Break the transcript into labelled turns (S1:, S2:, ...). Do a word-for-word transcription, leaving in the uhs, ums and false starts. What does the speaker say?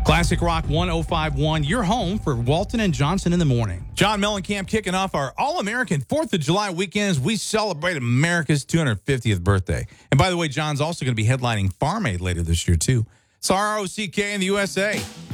S1: Classic Rock one oh five point one, your home for Walton and Johnson in the morning.
S2: John Mellencamp kicking off our All-American fourth of July weekend as we celebrate America's two hundred fiftieth birthday. And by the way, John's also going to be headlining Farm Aid later this year, too. So R O C K in the U S A.